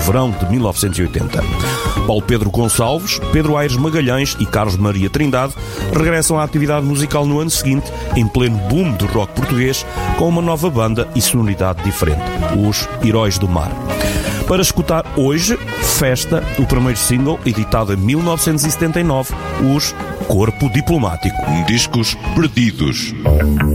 verão de 1980. Paulo Pedro Gonçalves, Pedro Aires Magalhães e Carlos Maria Trindade regressam à atividade musical no ano seguinte, em pleno boom do rock português, com uma nova banda e sonoridade diferente, os Heróis do Mar. Para escutar hoje, Festa, o primeiro single, editado em 1979, os Corpo Diplomático. Discos perdidos.